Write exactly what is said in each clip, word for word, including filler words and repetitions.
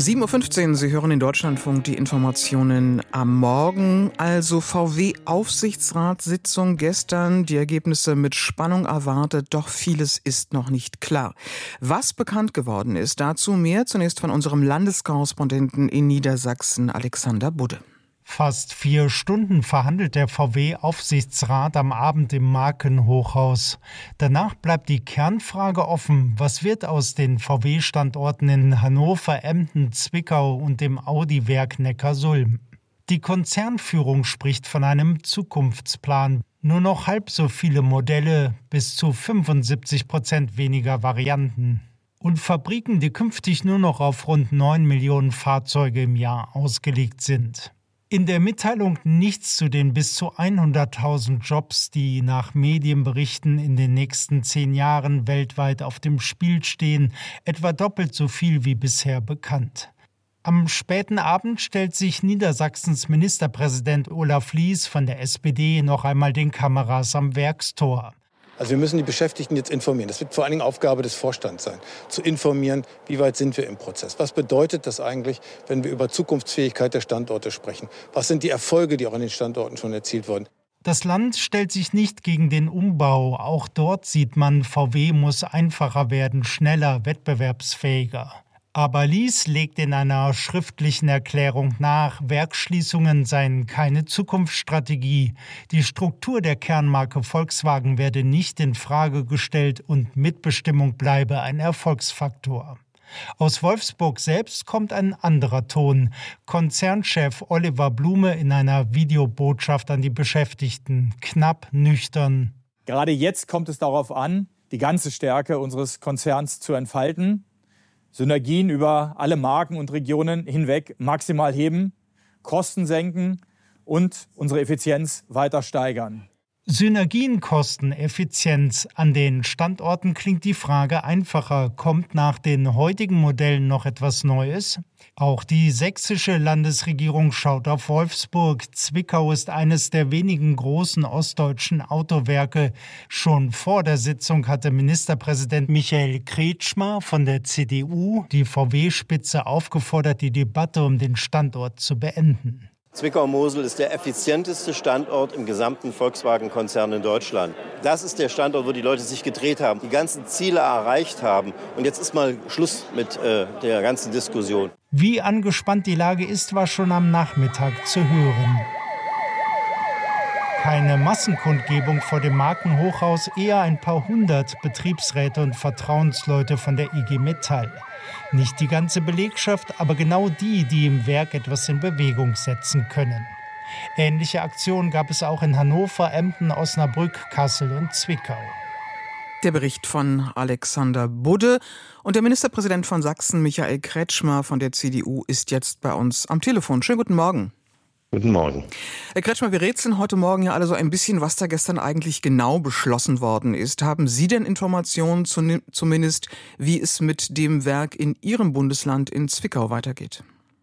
sieben Uhr fünfzehn, Sie hören in Deutschlandfunk die Informationen am Morgen. Also V W-Aufsichtsratssitzung gestern, die Ergebnisse mit Spannung erwartet, doch vieles ist noch nicht klar. Was bekannt geworden ist, dazu mehr zunächst von unserem Landeskorrespondenten in Niedersachsen, Alexander Budde. Fast vier Stunden verhandelt der V W-Aufsichtsrat am Abend im Markenhochhaus. Danach bleibt die Kernfrage offen: Was wird aus den V W-Standorten in Hannover, Emden, Zwickau und dem Audi-Werk Neckarsulm? Die Konzernführung spricht von einem Zukunftsplan. Nur noch halb so viele Modelle, bis zu fünfundsiebzig Prozent weniger Varianten. Und Fabriken, die künftig nur noch auf rund neun Millionen Fahrzeuge im Jahr ausgelegt sind. In der Mitteilung nichts zu den bis zu hunderttausend Jobs, die nach Medienberichten in den nächsten zehn Jahren weltweit auf dem Spiel stehen, etwa doppelt so viel wie bisher bekannt. Am späten Abend stellt sich Niedersachsens Ministerpräsident Olaf Lies von der S P D noch einmal den Kameras am Werkstor. Also wir müssen die Beschäftigten jetzt informieren. Das wird vor allen Dingen Aufgabe des Vorstands sein, zu informieren, wie weit sind wir im Prozess. Was bedeutet das eigentlich, wenn wir über Zukunftsfähigkeit der Standorte sprechen? Was sind die Erfolge, die auch an den Standorten schon erzielt wurden? Das Land stellt sich nicht gegen den Umbau. Auch dort sieht man, V W muss einfacher werden, schneller, wettbewerbsfähiger. Aber Lies legt in einer schriftlichen Erklärung nach, Werksschließungen seien keine Zukunftsstrategie. Die Struktur der Kernmarke Volkswagen werde nicht in Frage gestellt und Mitbestimmung bleibe ein Erfolgsfaktor. Aus Wolfsburg selbst kommt ein anderer Ton. Konzernchef Oliver Blume in einer Videobotschaft an die Beschäftigten, knapp, nüchtern. Gerade jetzt kommt es darauf an, die ganze Stärke unseres Konzerns zu entfalten. Synergien über alle Marken und Regionen hinweg maximal heben, Kosten senken und unsere Effizienz weiter steigern. Synergien, Kosten, Effizienz. An den Standorten klingt die Frage einfacher. Kommt nach den heutigen Modellen noch etwas Neues? Auch die sächsische Landesregierung schaut auf Wolfsburg. Zwickau ist eines der wenigen großen ostdeutschen Autowerke. Schon vor der Sitzung hatte Ministerpräsident Michael Kretschmer von der C D U die V W-Spitze aufgefordert, die Debatte um den Standort zu beenden. Zwickau-Mosel ist der effizienteste Standort im gesamten Volkswagen-Konzern in Deutschland. Das ist der Standort, wo die Leute sich gedreht haben, die ganzen Ziele erreicht haben. Und jetzt ist mal Schluss mit äh, der ganzen Diskussion. Wie angespannt die Lage ist, war schon am Nachmittag zu hören. Keine Massenkundgebung vor dem Markenhochhaus, eher ein paar hundert Betriebsräte und Vertrauensleute von der I G Metall. Nicht die ganze Belegschaft, aber genau die, die im Werk etwas in Bewegung setzen können. Ähnliche Aktionen gab es auch in Hannover, Emden, Osnabrück, Kassel und Zwickau. Der Bericht von Alexander Budde. Und der Ministerpräsident von Sachsen, Michael Kretschmer von der C D U, ist jetzt bei uns am Telefon. Schönen guten Morgen. Guten Morgen. Herr Kretschmer, wir rätseln heute Morgen ja alle so ein bisschen, was da gestern eigentlich genau beschlossen worden ist. Haben Sie denn Informationen zumindest, wie es mit dem Werk in Ihrem Bundesland in Zwickau weitergeht?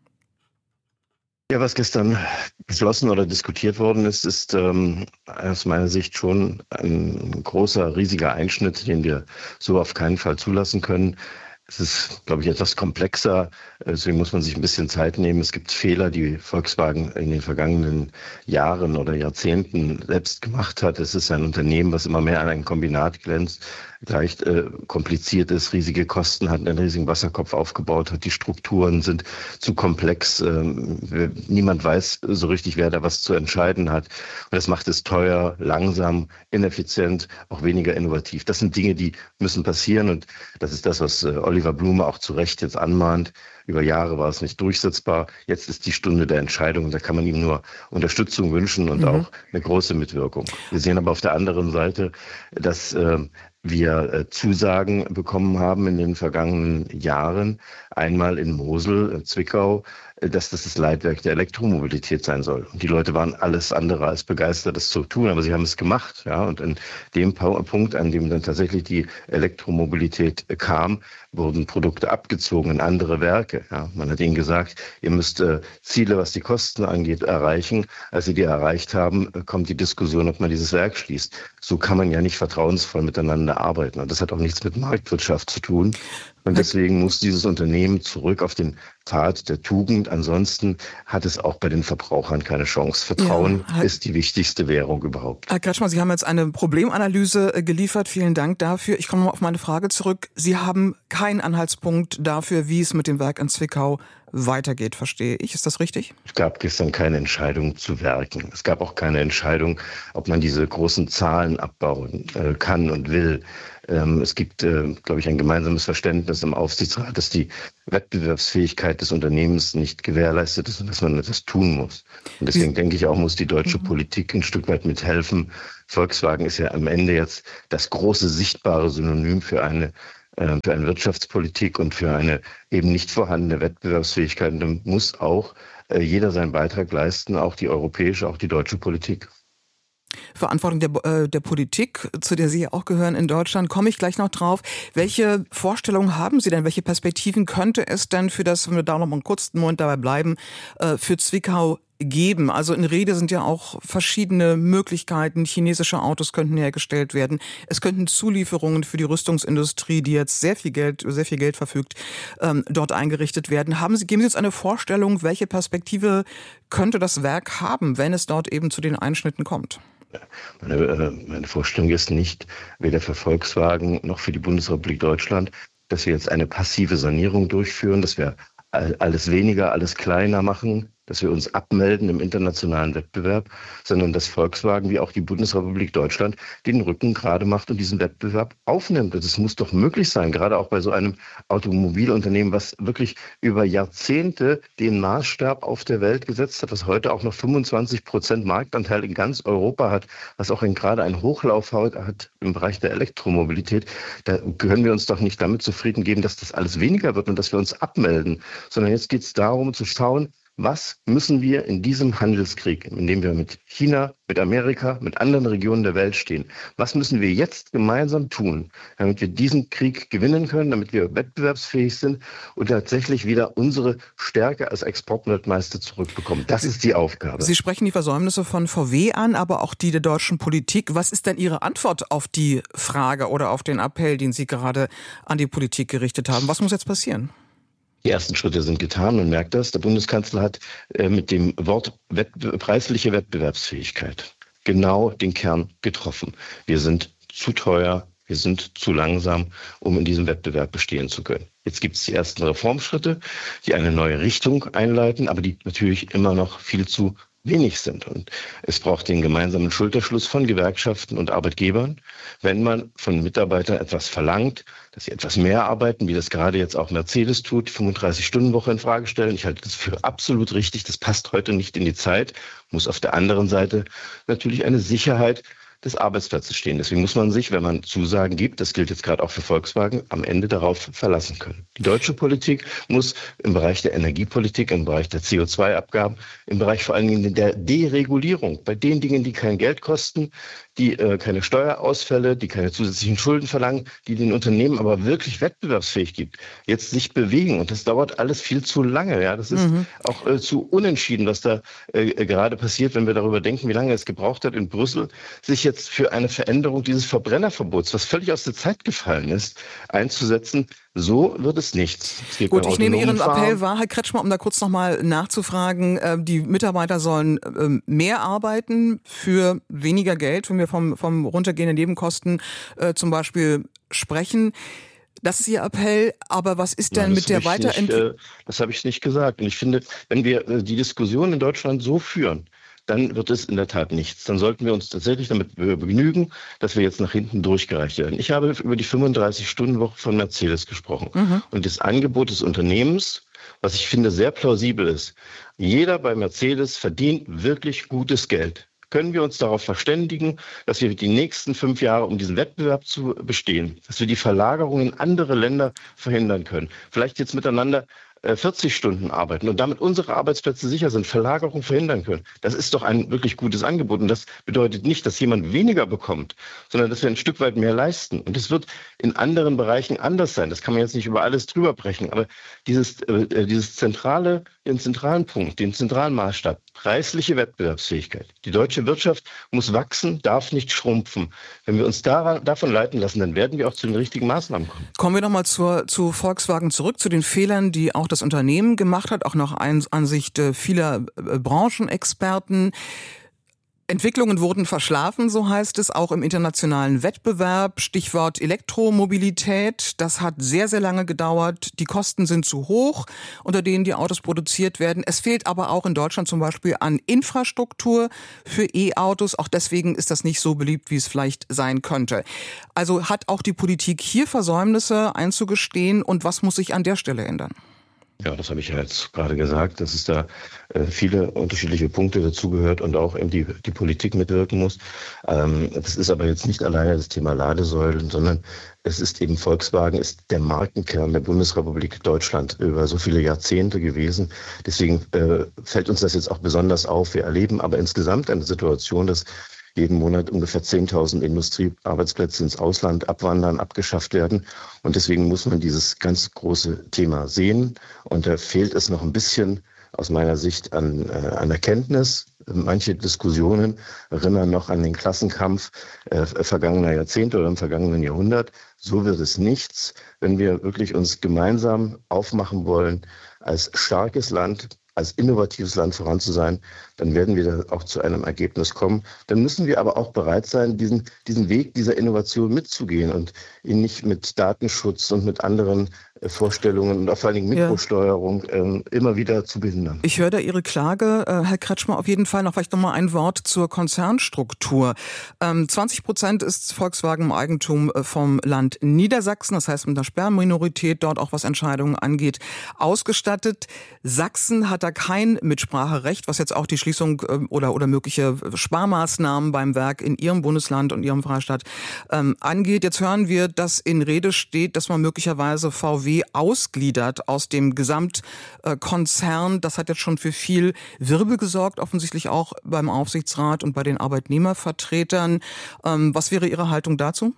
Ja, was gestern beschlossen oder diskutiert worden ist, ist ähm, aus meiner Sicht schon ein großer, riesiger Einschnitt, den wir so auf keinen Fall zulassen können. Es ist, glaube ich, etwas komplexer, deswegen muss man sich ein bisschen Zeit nehmen. Es gibt Fehler, die Volkswagen in den vergangenen Jahren oder Jahrzehnten selbst gemacht hat. Es ist ein Unternehmen, was immer mehr an ein Kombinat glänzt, leicht äh, kompliziert ist, riesige Kosten hat, einen riesigen Wasserkopf aufgebaut hat. Die Strukturen sind zu komplex. Ähm, niemand weiß so richtig, wer da was zu entscheiden hat. Und das macht es teuer, langsam, ineffizient, auch weniger innovativ. Das sind Dinge, die müssen passieren. Und das ist das, was äh, Oliver Blume auch zu Recht jetzt anmahnt. Über Jahre war es nicht durchsetzbar. Jetzt ist die Stunde der Entscheidung. Da kann man ihm nur Unterstützung wünschen und mhm. auch eine große Mitwirkung. Wir sehen aber auf der anderen Seite, dass äh, wir äh, Zusagen bekommen haben in den vergangenen Jahren. Einmal in Mosel, äh, Zwickau, äh, dass das das Leitwerk der Elektromobilität sein soll. Und die Leute waren alles andere als begeistert, das zu tun, aber sie haben es gemacht. Ja? Und in dem Punkt, an dem dann tatsächlich die Elektromobilität äh, kam, wurden Produkte abgezogen in andere Werke. Ja? Man hat ihnen gesagt, ihr müsst äh, Ziele, was die Kosten angeht, erreichen. Als sie die erreicht haben, äh, kommt die Diskussion, ob man dieses Werk schließt. So kann man ja nicht vertrauensvoll miteinander arbeiten. Und das hat auch nichts mit Marktwirtschaft zu tun. Und deswegen muss dieses Unternehmen zurück auf den Pfad der Tugend. Ansonsten hat es auch bei den Verbrauchern keine Chance. Vertrauen ja, ist die wichtigste Währung überhaupt. Herr Kretschmer, Sie haben jetzt eine Problemanalyse geliefert. Vielen Dank dafür. Ich komme noch auf meine Frage zurück. Sie haben keinen Anhaltspunkt dafür, wie es mit dem Werk in Zwickau weitergeht, verstehe ich. Ist das richtig? Es gab gestern keine Entscheidung zu Werken. Es gab auch keine Entscheidung, ob man diese großen Zahlen abbauen äh, kann und will. Ähm, es gibt, äh, glaube ich, ein gemeinsames Verständnis im Aufsichtsrat, dass die Wettbewerbsfähigkeit des Unternehmens nicht gewährleistet ist und dass man etwas tun muss. Und deswegen Wie? denke ich auch, muss die deutsche mhm. Politik ein Stück weit mithelfen. Volkswagen ist ja am Ende jetzt das große sichtbare Synonym für eine für eine Wirtschaftspolitik und für eine eben nicht vorhandene Wettbewerbsfähigkeit. Und da muss auch äh, jeder seinen Beitrag leisten, auch die europäische, auch die deutsche Politik. Verantwortung der, äh, der Politik, zu der Sie ja auch gehören in Deutschland, komme ich gleich noch drauf. Welche Vorstellungen haben Sie denn? Welche Perspektiven könnte es denn für das, wenn wir da noch mal einen kurzen Moment dabei bleiben, äh, für Zwickau geben? Also in Rede sind ja auch verschiedene Möglichkeiten. Chinesische Autos könnten hergestellt werden. Es könnten Zulieferungen für die Rüstungsindustrie, die jetzt sehr viel Geld, sehr viel Geld verfügt, ähm, dort eingerichtet werden. Haben Sie, geben Sie jetzt eine Vorstellung, welche Perspektive könnte das Werk haben, wenn es dort eben zu den Einschnitten kommt? Meine, meine Vorstellung ist nicht, weder für Volkswagen noch für die Bundesrepublik Deutschland, dass wir jetzt eine passive Sanierung durchführen, dass wir alles weniger, alles kleiner machen, dass wir uns abmelden im internationalen Wettbewerb, sondern dass Volkswagen wie auch die Bundesrepublik Deutschland den Rücken gerade macht und diesen Wettbewerb aufnimmt. Das muss doch möglich sein, gerade auch bei so einem Automobilunternehmen, was wirklich über Jahrzehnte den Maßstab auf der Welt gesetzt hat, was heute auch noch fünfundzwanzig Prozent Marktanteil in ganz Europa hat, was auch in, gerade einen Hochlauf hat im Bereich der Elektromobilität. Da können wir uns doch nicht damit zufrieden geben, dass das alles weniger wird und dass wir uns abmelden, sondern jetzt geht es darum zu schauen, was müssen wir in diesem Handelskrieg, in dem wir mit China, mit Amerika, mit anderen Regionen der Welt stehen, was müssen wir jetzt gemeinsam tun, damit wir diesen Krieg gewinnen können, damit wir wettbewerbsfähig sind und tatsächlich wieder unsere Stärke als Exportweltmeister zurückbekommen. Das ist die Aufgabe. Sie sprechen die Versäumnisse von V W an, aber auch die der deutschen Politik. Was ist denn Ihre Antwort auf die Frage oder auf den Appell, den Sie gerade an die Politik gerichtet haben? Was muss jetzt passieren? Die ersten Schritte sind getan, man merkt das. Der Bundeskanzler hat äh, mit dem Wort Wett- preisliche Wettbewerbsfähigkeit genau den Kern getroffen. Wir sind zu teuer, wir sind zu langsam, um in diesem Wettbewerb bestehen zu können. Jetzt gibt es die ersten Reformschritte, die eine neue Richtung einleiten, aber die natürlich immer noch viel zu wenig sind. Und es braucht den gemeinsamen Schulterschluss von Gewerkschaften und Arbeitgebern. Wenn man von Mitarbeitern etwas verlangt, dass sie etwas mehr arbeiten, wie das gerade jetzt auch Mercedes tut, die fünfunddreißig-Stunden-Woche in Frage stellen. Ich halte das für absolut richtig. Das passt heute nicht in die Zeit. Muss auf der anderen Seite natürlich eine Sicherheit des Arbeitsplatzes stehen. Deswegen muss man sich, wenn man Zusagen gibt, das gilt jetzt gerade auch für Volkswagen, am Ende darauf verlassen können. Die deutsche Politik muss im Bereich der Energiepolitik, im Bereich der C O zwei Abgaben, im Bereich vor allen Dingen der Deregulierung, bei den Dingen, die kein Geld kosten, die äh, keine Steuerausfälle, die keine zusätzlichen Schulden verlangen, die den Unternehmen aber wirklich wettbewerbsfähig gibt, jetzt sich bewegen. Und das dauert alles viel zu lange. Ja, das ist mhm. auch äh, zu unentschieden, was da äh, gerade passiert, wenn wir darüber denken, wie lange es gebraucht hat in Brüssel, sich jetzt für eine Veränderung dieses Verbrennerverbots, was völlig aus der Zeit gefallen ist, einzusetzen. So wird es nichts. Es Gut, ich nehme Ihren Fahren. Appell wahr, Herr Kretschmer, um da kurz nochmal nachzufragen. Die Mitarbeiter sollen mehr arbeiten für weniger Geld, wenn wir vom, vom runtergehenden Nebenkosten äh, zum Beispiel sprechen. Das ist Ihr Appell, aber was ist denn Nein, mit der Weiterentwicklung? Äh, das habe ich nicht gesagt. Und ich finde, wenn wir äh, die Diskussion in Deutschland so führen, dann wird es in der Tat nichts. Dann sollten wir uns tatsächlich damit begnügen, dass wir jetzt nach hinten durchgereicht werden. Ich habe über die fünfunddreißig-Stunden-Woche von Mercedes gesprochen. Mhm. Und das Angebot des Unternehmens, was ich finde sehr plausibel ist. Jeder bei Mercedes verdient wirklich gutes Geld. Können wir uns darauf verständigen, dass wir die nächsten fünf Jahre, um diesen Wettbewerb zu bestehen, dass wir die Verlagerung in andere Länder verhindern können. Vielleicht jetzt miteinander vierzig Stunden arbeiten und damit unsere Arbeitsplätze sicher sind, Verlagerung verhindern können. Das ist doch ein wirklich gutes Angebot. Und das bedeutet nicht, dass jemand weniger bekommt, sondern dass wir ein Stück weit mehr leisten. Und es wird in anderen Bereichen anders sein. Das kann man jetzt nicht über alles drüber brechen. Aber dieses, äh, dieses zentrale, den zentralen Punkt, den zentralen Maßstab, preisliche Wettbewerbsfähigkeit. Die deutsche Wirtschaft muss wachsen, darf nicht schrumpfen. Wenn wir uns daran, davon leiten lassen, dann werden wir auch zu den richtigen Maßnahmen kommen. Kommen wir nochmal zur, zu Volkswagen zurück, zu den Fehlern, die auch das Unternehmen gemacht hat, auch nach Ansicht vieler Branchenexperten. Entwicklungen wurden verschlafen, so heißt es, auch im internationalen Wettbewerb. Stichwort Elektromobilität. Das hat sehr, sehr lange gedauert. Die Kosten sind zu hoch, unter denen die Autos produziert werden. Es fehlt aber auch in Deutschland zum Beispiel an Infrastruktur für E-Autos. Auch deswegen ist das nicht so beliebt, wie es vielleicht sein könnte. Also hat auch die Politik hier Versäumnisse einzugestehen? Und was muss sich an der Stelle ändern? Ja, das habe ich ja jetzt gerade gesagt, dass es da äh, viele unterschiedliche Punkte dazugehört und auch eben die, die Politik mitwirken muss. Ähm, das ist aber jetzt nicht alleine das Thema Ladesäulen, sondern es ist eben Volkswagen, ist der Markenkern der Bundesrepublik Deutschland über so viele Jahrzehnte gewesen. Deswegen äh, fällt uns das jetzt auch besonders auf. Wir erleben aber insgesamt eine Situation, dass jeden Monat ungefähr zehntausend Industriearbeitsplätze ins Ausland abwandern, abgeschafft werden. Und deswegen muss man dieses ganz große Thema sehen. Und da fehlt es noch ein bisschen aus meiner Sicht an, äh, an Erkenntnis. Manche Diskussionen erinnern noch an den Klassenkampf äh, vergangener Jahrzehnte oder im vergangenen Jahrhundert. So wird es nichts, wenn wir wirklich uns gemeinsam aufmachen wollen, als starkes Land, als innovatives Land voran zu sein, dann werden wir da auch zu einem Ergebnis kommen. Dann müssen wir aber auch bereit sein, diesen, diesen Weg dieser Innovation mitzugehen und ihn nicht mit Datenschutz und mit anderen äh, Vorstellungen und auch vor allen Dingen Mikrosteuerung ja. äh, immer wieder zu behindern. Ich höre da Ihre Klage, äh, Herr Kretschmer, auf jeden Fall noch vielleicht noch mal ein Wort zur Konzernstruktur. Ähm, zwanzig Prozent ist Volkswagen im Eigentum äh, vom Land Niedersachsen, das heißt mit einer Sperrminorität, dort auch was Entscheidungen angeht, ausgestattet. Sachsen hat da kein Mitspracherecht, was jetzt auch die Schließung äh, oder, oder mögliche Sparmaßnahmen beim Werk in Ihrem Bundesland und Ihrem Freistaat ähm, angeht. Jetzt hören wir, dass in Rede steht, dass man möglicherweise V W ausgliedert aus dem Gesamtkonzern. Das hat jetzt schon für viel Wirbel gesorgt, offensichtlich auch beim Aufsichtsrat und bei den Arbeitnehmervertretern. Ähm, was wäre Ihre Haltung dazu?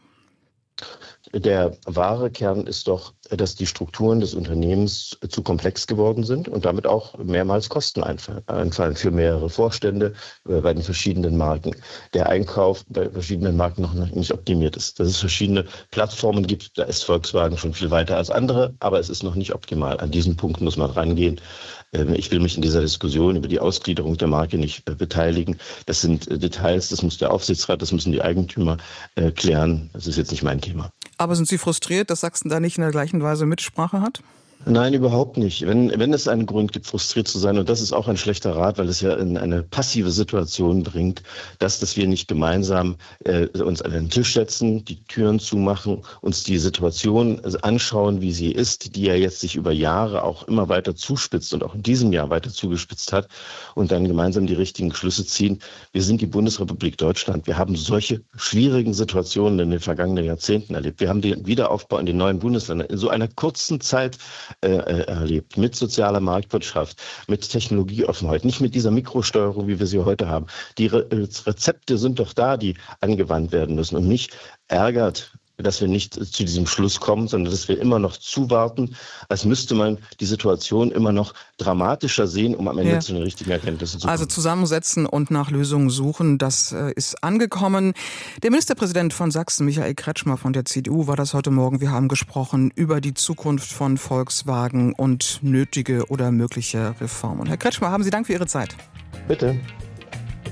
Der wahre Kern ist doch, dass die Strukturen des Unternehmens zu komplex geworden sind und damit auch mehrmals Kosten einfallen für mehrere Vorstände bei den verschiedenen Marken. Der Einkauf bei verschiedenen Marken noch nicht optimiert ist. Dass es verschiedene Plattformen gibt, da ist Volkswagen schon viel weiter als andere, aber es ist noch nicht optimal. An diesen Punkt muss man rangehen. Ich will mich in dieser Diskussion über die Ausgliederung der Marke nicht beteiligen. Das sind Details, das muss der Aufsichtsrat, das müssen die Eigentümer klären. Das ist jetzt nicht mein Thema. Aber sind Sie frustriert, dass Sachsen da nicht in der gleichen Weise Mitsprache hat? Nein, überhaupt nicht. Wenn, wenn es einen Grund gibt, frustriert zu sein, und das ist auch ein schlechter Rat, weil es ja in eine passive Situation bringt, dass, dass wir nicht gemeinsam äh, uns an den Tisch setzen, die Türen zumachen, uns die Situation anschauen, wie sie ist, die ja jetzt sich über Jahre auch immer weiter zuspitzt und auch in diesem Jahr weiter zugespitzt hat, und dann gemeinsam die richtigen Schlüsse ziehen. Wir sind die Bundesrepublik Deutschland. Wir haben solche schwierigen Situationen in den vergangenen Jahrzehnten erlebt. Wir haben den Wiederaufbau in den neuen Bundesländern in so einer kurzen Zeit erlebt, mit sozialer Marktwirtschaft, mit Technologieoffenheit, nicht mit dieser Mikrosteuerung, wie wir sie heute haben. Die Re- Rezepte sind doch da, die angewandt werden müssen. Und mich ärgert, dass wir nicht zu diesem Schluss kommen, sondern dass wir immer noch zuwarten, als müsste man die Situation immer noch dramatischer sehen, um am Ende ja. zu den richtigen Erkenntnissen zu kommen. Also zusammensetzen und nach Lösungen suchen, das ist angekommen. Der Ministerpräsident von Sachsen, Michael Kretschmer von der C D U, war das heute Morgen. Wir haben gesprochen über die Zukunft von Volkswagen und nötige oder mögliche Reformen. Herr Kretschmer, haben Sie Dank für Ihre Zeit. Bitte.